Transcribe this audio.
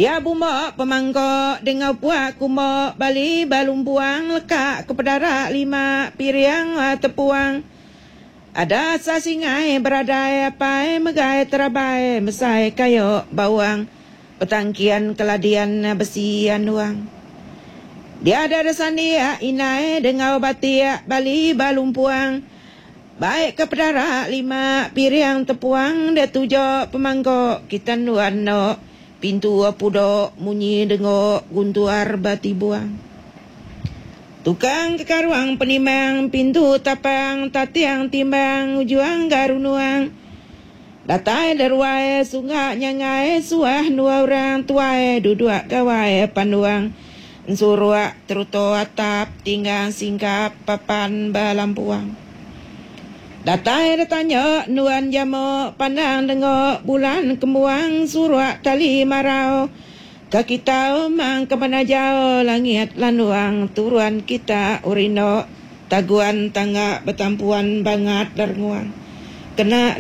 Dia buma pemangkok dengan puak kumok bali balumpuang lekak ke pedarak 5 piriang tepuang. Ada sasingai beradai apai megai terabai mesai kayo bawang petangkian keladian besi anuang. Dia ada resani inai dengan obati bali balumpuang. Baik ke pedarak 5 piriang tepuang dia tujuh pemangkok kita nuan no. Pintu apudok munyi dengok guntuar bati buang. Tukang kekaruang penimang pintu tapang tatiang timbang ujuang garunuang. Datai deruai sungai nyangai suah dua orang tuai duduk gawai panduang. Suruak teruto atap tinggang singkap papan balampuang. Datai datanya nuan jamo pandang dengok bulan kemuang suruak tali marau. Kaki tau mang kemana jauh langit lanuang turuan kita urino taguan tangga betampuan bangat darnguang. Kena